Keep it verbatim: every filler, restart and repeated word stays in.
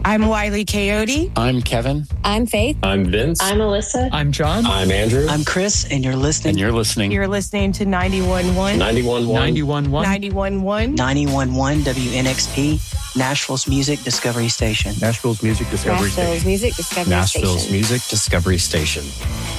I'm Wiley Coyote. I'm Kevin. I'm Faith. I'm Vince. I'm Alyssa. I'm John. I'm Andrew. I'm Chris, and you're listening. And you're listening. You're listening to ninety-one point one. ninety-one point one. ninety-one point one. ninety-one point one. ninety-one point one W N X P, Nashville's Music Discovery Station. Nashville's Music Discovery Nashville's Station. Music Discovery Nashville's Station. Music Discovery Station.